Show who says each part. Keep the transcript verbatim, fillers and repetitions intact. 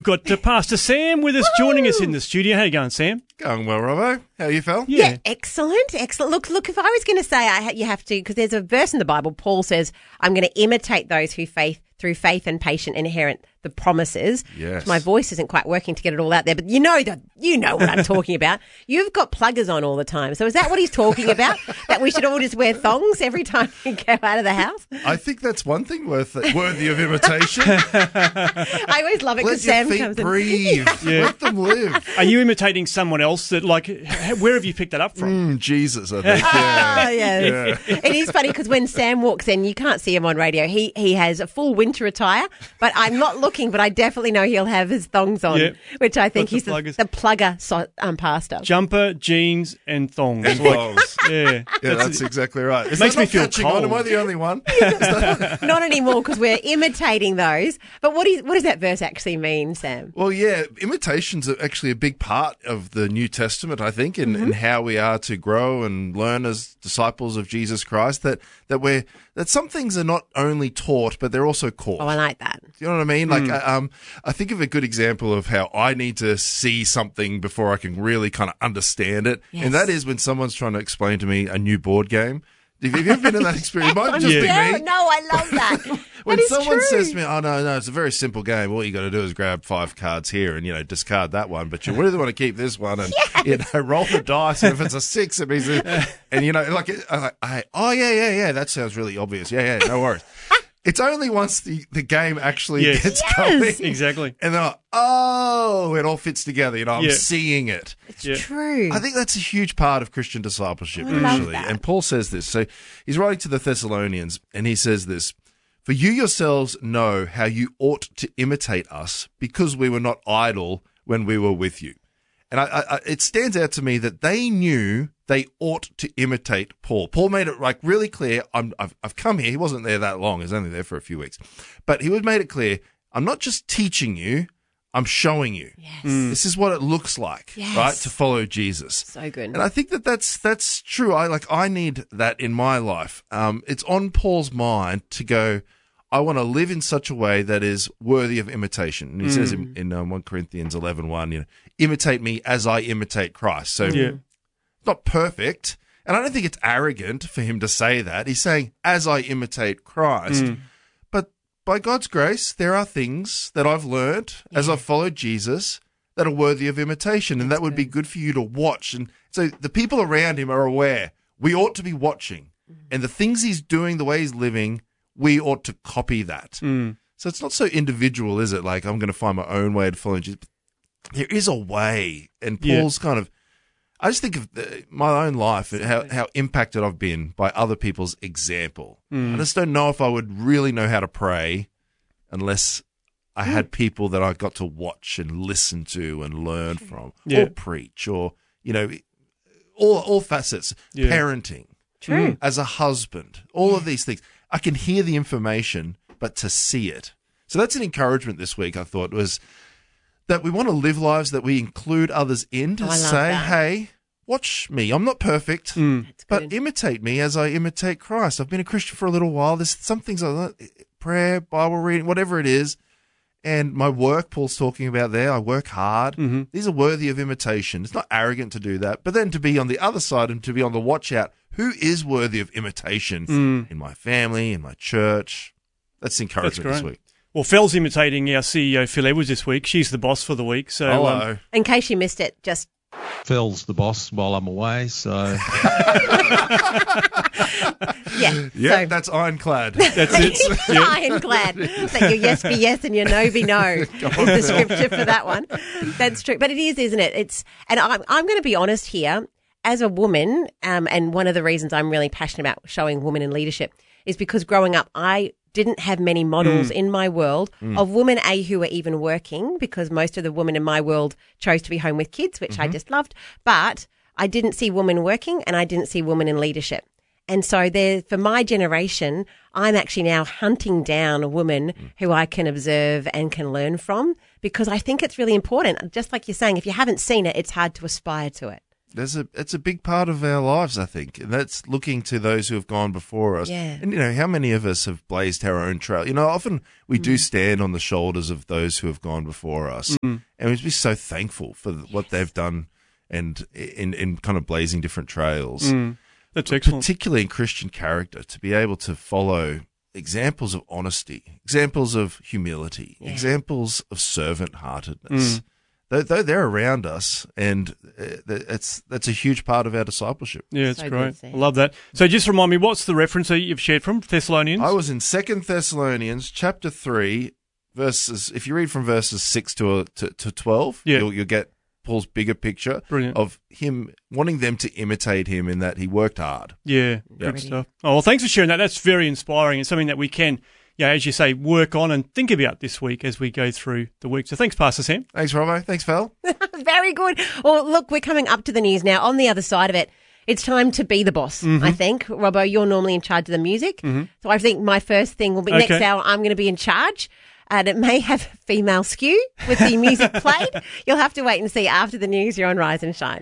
Speaker 1: got uh, Pastor Sam with us,
Speaker 2: Woo!
Speaker 1: joining us in the studio. How you going, Sam?
Speaker 3: Going well, Robbo. How are you, fella?
Speaker 2: Yeah. yeah, excellent, excellent. Look, look. If I was going to say, I ha- you have to, because there's a verse in the Bible. Paul says, "I'm going to imitate those who faith through faith and patient inherit the promises."
Speaker 3: Yes.
Speaker 2: My voice isn't quite working to get it all out there, but you know that you know what I'm talking about. You've got pluggers on all the time, so is that what he's talking about? That we should all just wear thongs every time we go out of the house?
Speaker 3: I think that's one thing worth worthy of imitation.
Speaker 2: I always love it
Speaker 3: Let
Speaker 2: because
Speaker 3: your
Speaker 2: Sam
Speaker 3: feet
Speaker 2: comes in.
Speaker 3: breathe.
Speaker 1: Yeah.
Speaker 3: Let them live.
Speaker 1: Are you imitating someone else that, like, where have you picked that up from?
Speaker 3: Mm, Jesus, I think.
Speaker 2: Ah,
Speaker 3: Yeah.
Speaker 2: yes.
Speaker 3: Yeah.
Speaker 2: It is funny because when Sam walks in, you can't see him on radio. He he has a full winter attire, but I'm not looking, but I definitely know he'll have his thongs on,
Speaker 1: Yeah.
Speaker 2: which I think
Speaker 1: Lots
Speaker 2: he's
Speaker 1: of
Speaker 2: the,
Speaker 1: pluggers.
Speaker 2: the plugger so, um, pastor.
Speaker 1: Jumper, jeans, and thongs.
Speaker 3: And
Speaker 1: Like,
Speaker 3: thongs.
Speaker 1: yeah.
Speaker 3: Yeah, that's exactly right. Is
Speaker 1: Makes
Speaker 3: that
Speaker 1: me
Speaker 3: not
Speaker 1: feel
Speaker 3: catching on?
Speaker 1: cold.
Speaker 3: Am I the only one?
Speaker 2: Not anymore because we're imitating those. But what is what does that verse actually mean, Sam?
Speaker 3: Well, yeah, imitations are actually a big part of the New Testament, I think, in, in how we are to grow and learn as disciples of Jesus Christ. That that we're that some things are not only taught, but they're also caught.
Speaker 2: Oh, I like that.
Speaker 3: You know what I mean? Like, I- um, I think of a good example of how I need to see something before I can really kind of understand it,
Speaker 2: Yes.
Speaker 3: and that is when someone's trying to explain to me a new board game. Have you ever been in that experience? It might just
Speaker 2: Yeah.
Speaker 3: be me.
Speaker 2: No, I love that.
Speaker 3: When
Speaker 2: That is
Speaker 3: someone
Speaker 2: true.
Speaker 3: says to me, "Oh no, no, it's a very simple game. All you got to do is grab five cards here and you know discard that one, but you really want to keep this one and you know roll the dice. And if it's a six, it means it, and you know like I'm like, I, oh yeah, yeah, yeah, that sounds really obvious. Yeah, yeah, no worries. It's only once the, the game actually
Speaker 1: Yes.
Speaker 3: gets
Speaker 2: Yes.
Speaker 3: going,
Speaker 1: Exactly.
Speaker 3: and they're like, oh, it all fits together. You know, I'm
Speaker 1: Yeah.
Speaker 3: seeing it.
Speaker 2: It's
Speaker 1: Yeah.
Speaker 2: true.
Speaker 3: I think that's a huge part of Christian discipleship,
Speaker 2: I love
Speaker 3: actually.
Speaker 2: that.
Speaker 3: And Paul says this. So he's writing to the Thessalonians, and he says this: "For you yourselves know how you ought to imitate us, because we were not idle when we were with you." And I, I, it stands out to me that they knew they ought to imitate Paul. Paul made it like really clear. I'm, I've, I've come here. He wasn't there that long. He was only there for a few weeks, but he would made it clear. I'm not just teaching you. I'm showing you.
Speaker 2: yes.
Speaker 3: This is what it looks like,
Speaker 2: Yes.
Speaker 3: right, to follow Jesus.
Speaker 2: So good.
Speaker 3: And I think that that's that's true. I like I need that in my life. Um, it's on Paul's mind to go, I want to live in such a way that is worthy of imitation. And he says in, in um, First Corinthians eleven one, you know, imitate me as I imitate Christ. So
Speaker 1: Yeah.
Speaker 3: not perfect. And I don't think it's arrogant for him to say that. He's saying, as I imitate Christ. But by God's grace, there are things that I've learned as I've followed Jesus that are worthy of imitation. And that would be good for you to watch. And so the people around him are aware. We ought to be watching. And the things he's doing, the way he's living, we ought to copy that. So it's not so individual, is it? Like, I'm going to find my own way to follow Jesus. There is a way. And
Speaker 1: Yeah.
Speaker 3: Paul's kind of, I just think of the, my own life and how, how impacted I've been by other people's example. I just don't know if I would really know how to pray unless I had people that I got to watch and listen to and learn from,
Speaker 1: Yeah.
Speaker 3: or preach, or, you know, all, all facets,
Speaker 1: Yeah.
Speaker 3: parenting,
Speaker 2: True.
Speaker 3: as a husband, all of these things. I can hear the information, but to see it. So that's an encouragement this week, I thought, was that we want to live lives that we include others in, to
Speaker 2: Oh, I love
Speaker 3: say,
Speaker 2: that.
Speaker 3: hey, watch me. I'm not perfect,
Speaker 2: That's
Speaker 3: but
Speaker 2: good.
Speaker 3: imitate me as I imitate Christ. I've been a Christian for a little while. There's some things I learned, prayer, Bible reading, whatever it is. And my work, Paul's talking about there, I work hard.
Speaker 1: Mm-hmm.
Speaker 3: These are worthy of imitation. It's not arrogant to do that. But then to be on the other side and to be on the watch out, who is worthy of imitation
Speaker 1: Mm.
Speaker 3: in my family, in my church? That's encouragement
Speaker 1: That's
Speaker 3: this
Speaker 1: great.
Speaker 3: week.
Speaker 1: Well, Phil's imitating our C E O, Phil Edwards, this week. She's the boss for the week. So, um,
Speaker 3: Hello.
Speaker 2: In case you missed it, just
Speaker 4: Phil's the boss while I'm away, so
Speaker 2: yeah.
Speaker 3: yeah,
Speaker 2: so,
Speaker 3: that's ironclad.
Speaker 1: that's it. Yeah.
Speaker 2: ironclad. That your yes be yes and your no be no is the scripture for that one. That's true. But it is, isn't it? It's, and I'm, I'm going to be honest here. As a woman, um, and one of the reasons I'm really passionate about showing women in leadership is because growing up, I didn't have many models in my world of women, A, who were even working, because most of the women in my world chose to be home with kids, which I just loved. But I didn't see women working and I didn't see women in leadership. And so there, for my generation, I'm actually now hunting down a woman who I can observe and can learn from, because I think it's really important. Just like you're saying, if you haven't seen it, it's hard to aspire to it.
Speaker 3: there's a it's a big part of our lives, I think, and that's looking to those who have gone before us.
Speaker 2: Yeah.
Speaker 3: And you know, how many of us have blazed our own trail? You know, often we mm. do stand on the shoulders of those who have gone before us, mm. and we'd be so thankful for yes. what they've done, and in in kind of blazing different trails.
Speaker 1: Mm. That's excellent.
Speaker 3: Particularly in Christian character, to be able to follow examples of honesty, examples of humility, yeah. examples of servant-heartedness. Mm. Though, though they're around us, and it's that's a huge part of our discipleship.
Speaker 1: Yeah, it's so great. I love that. So just remind me, what's the reference that you've shared from Thessalonians?
Speaker 3: I was in Second Thessalonians chapter three, verses. If you read from verses six to to, to twelve, yeah. you'll, you'll get Paul's bigger picture
Speaker 1: Brilliant.
Speaker 3: Of him wanting them to imitate him in that he worked hard.
Speaker 1: Yeah, good yep. stuff. Oh, well, thanks for sharing that. That's very inspiring and something that we can, yeah, as you say, work on and think about this week as we go through the week. So thanks, Pastor Sam.
Speaker 3: Thanks, Robbo. Thanks, Val.
Speaker 2: Very good. Well, look, we're coming up to the news now. On the other side of it, it's time to be the boss, mm-hmm. I think. Robbo, you're normally in charge of the music. Mm-hmm. So I think my first thing will be okay. next hour, I'm going to be in charge. And it may have female skew with the music played. You'll have to wait and see after the news. You're on Rise and Shine.